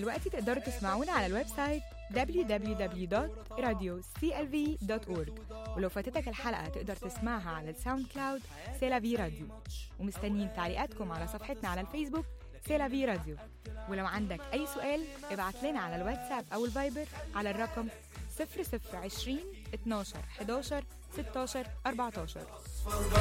دلوقتي تقدروا تسمعونا على الويب سايت www.radioclv.org، ولو فاتتك الحلقة تقدر تسمعها على الساوند كلاود سيلافي راديو. ومستنيين تعليقاتكم على صفحتنا على الفيسبوك سيلافي راديو. ولو عندك أي سؤال ابعت لنا على الواتساب أو الفايبر على الرقم 0020 12 11 16 14.